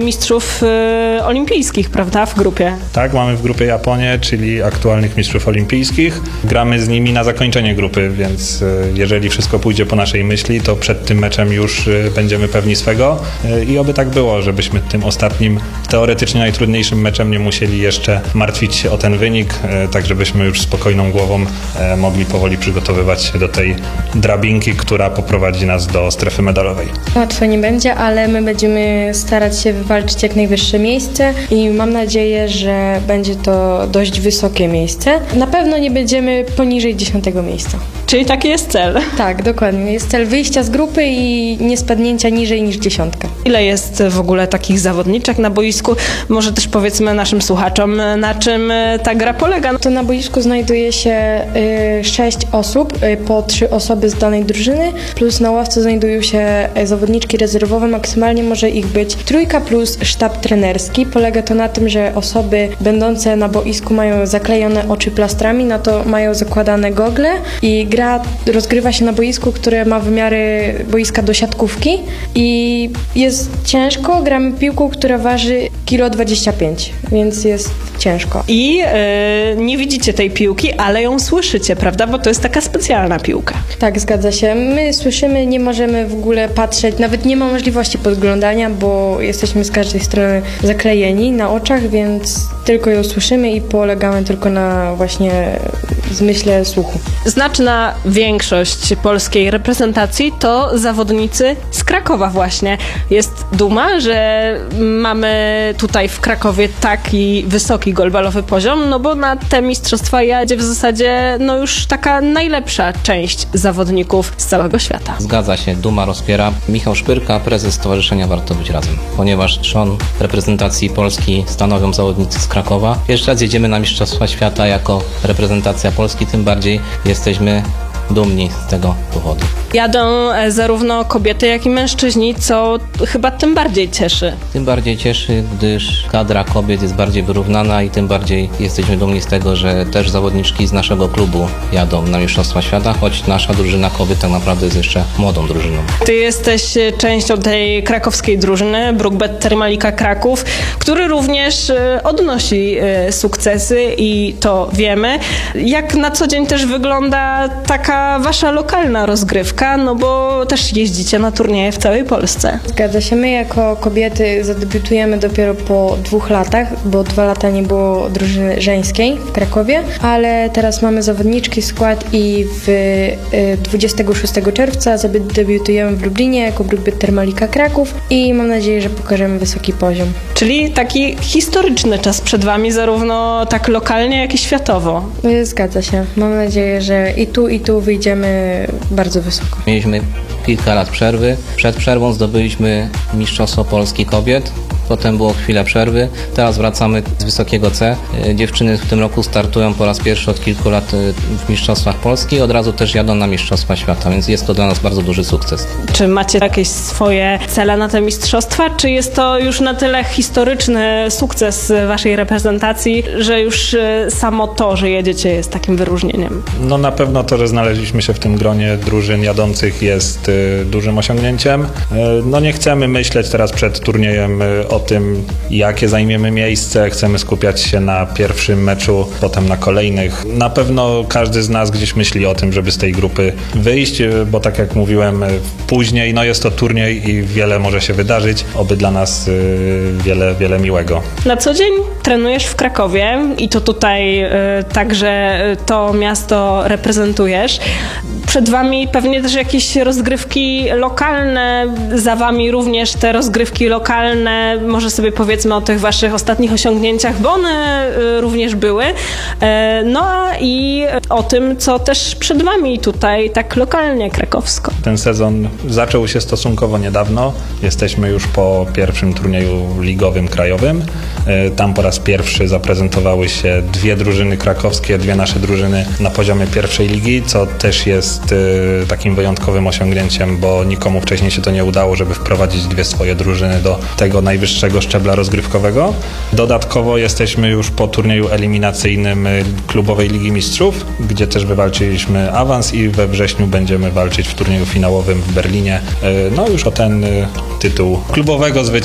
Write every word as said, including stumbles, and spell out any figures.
mistrzów y, olimpijskich, prawda, w grupie? Tak, mamy w grupie Japonię, czyli aktualnych mistrzów olimpijskich. Gramy z nimi na zakończenie grupy, więc y, jeżeli wszystko pójdzie po naszej myśli, to przed tym meczem już y, będziemy pewni swego y, i oby tak było, żebyśmy tym ostatnim, teoretycznie najtrudniejszym meczem nie musieli jeszcze martwić się o ten wynik, y, tak żebyśmy już spokojną głową y, mogli powoli przygotowywać się do tej drabinki, która poprowadzi nas do strefy medalowej. Łatwo nie będzie, ale my będziemy starać się wywalczyć jak najwyższe miejsce i mam nadzieję, że będzie to dość wysokie miejsce. Na pewno nie będziemy poniżej dziesiątego miejsca. Czyli taki jest cel. Tak, dokładnie. Jest cel wyjścia z grupy i nie spadnięcia niżej niż dziesiątka. Ile jest w ogóle takich zawodniczek na boisku? Może też powiedzmy naszym słuchaczom, na czym ta gra polega? To na boisku znajduje się y, sześć osób, y, po trzy osoby z danej drużyny, plus na ławce znajdują się zawodniczki rezerwowe. Maksymalnie może ich być trójka plus sztab trenerski. Polega to na tym, że osoby będące na boisku mają zaklejone oczy plastrami, na to mają zakładane gogle i gra rozgrywa się na boisku, które ma wymiary boiska do siatkówki i jest ciężko. Gramy piłką, która waży kilo dwadzieścia pięć, więc jest ciężko. I yy, nie widzicie tej piłki, ale ją słyszycie, prawda? Bo to jest taka specjalna piłka. Tak, zgadza się. My słyszymy, nie możemy w ogóle patrzeć, nawet nie ma możliwości podglądania, bo jesteśmy z każdej strony zaklejeni na oczach, więc tylko ją słyszymy i polegamy tylko na właśnie zmyśle słuchu. Znaczna większość polskiej reprezentacji to zawodnicy z Krakowa właśnie. Jest duma, że mamy tutaj w Krakowie taki wysoki golbalowy poziom, no bo na te mistrzostwa jadzie w zasadzie no już taka najlepsza część zawodników z całego świata. Zgadza się, duma rozpiera. Michał Szpyrka, prezes Stowarzyszenia Warto Być Razem. Ponieważ trzon reprezentacji Polski stanowią zawodnicy z Krakowa. Pierwszy raz jedziemy na Mistrzostwa Świata jako reprezentacja Polski, tym bardziej jesteśmy dumni z tego powodu. Jadą zarówno kobiety, jak i mężczyźni, co chyba tym bardziej cieszy. Tym bardziej cieszy, gdyż kadra kobiet jest bardziej wyrównana i tym bardziej jesteśmy dumni z tego, że też zawodniczki z naszego klubu jadą na Mistrzostwa Świata, choć nasza drużyna kobiet tak naprawdę jest jeszcze młodą drużyną. Ty jesteś częścią tej krakowskiej drużyny, Brukbet Malika Kraków, który również odnosi sukcesy i to wiemy. Jak na co dzień też wygląda taka wasza lokalna rozgrywka, no bo też jeździcie na turnieje w całej Polsce. Zgadza się. My jako kobiety zadebiutujemy dopiero po dwóch latach, bo dwa lata nie było drużyny żeńskiej w Krakowie, ale teraz mamy zawodniczki skład i w dwudziestego szóstego czerwca zadebiutujemy w Lublinie jako Brukbet Malika Kraków i mam nadzieję, że pokażemy wysoki poziom. Czyli taki historyczny czas przed wami, zarówno tak lokalnie, jak i światowo. Zgadza się. Mam nadzieję, że i tu, i tu wyjdziemy bardzo wysoko. Mieliśmy kilka lat przerwy. Przed przerwą zdobyliśmy Mistrzostwo Polski Kobiet. Potem było chwilę przerwy. Teraz wracamy z wysokiego C. Dziewczyny w tym roku startują po raz pierwszy od kilku lat w Mistrzostwach Polski. Od razu też jadą na Mistrzostwa Świata, więc jest to dla nas bardzo duży sukces. Czy macie jakieś swoje cele na te mistrzostwa, czy jest to już na tyle historyczny sukces waszej reprezentacji, że już samo to, że jedziecie, jest takim wyróżnieniem? No na pewno to, że znaleźliśmy się w tym gronie drużyn jadących jest y, dużym osiągnięciem. Y, no nie chcemy myśleć teraz przed turniejem y, o tym, jakie zajmiemy miejsce. Chcemy skupiać się na pierwszym meczu, potem na kolejnych. Na pewno każdy z nas gdzieś myśli o tym, żeby z tej grupy wyjść, bo tak jak mówiłem później, no jest to turniej i wiele może się wydarzyć. Oby dla nas wiele, wiele miłego. Na co dzień trenujesz w Krakowie i to tutaj także to miasto reprezentujesz. Przed wami pewnie też jakieś rozgrywki lokalne, za wami również te rozgrywki lokalne. Może sobie powiedzmy o tych waszych ostatnich osiągnięciach, bo one również były. No i o tym, co też przed wami tutaj tak lokalnie, krakowsko. Ten sezon zaczął się stosunkowo niedawno. Jesteśmy już po pierwszym turnieju ligowym krajowym. Tam po raz pierwszy zaprezentowały się dwie drużyny krakowskie, dwie nasze drużyny na poziomie pierwszej ligi, co też jest takim wyjątkowym osiągnięciem, bo nikomu wcześniej się to nie udało, żeby wprowadzić dwie swoje drużyny do tego najwyższego szczebla rozgrywkowego. Dodatkowo jesteśmy już po turnieju eliminacyjnym klubowej Ligi Mistrzów, gdzie też wywalczyliśmy awans i we wrześniu będziemy walczyć w turnieju finałowym w Berlinie. No już o ten tytuł klubowego zwycięstwa.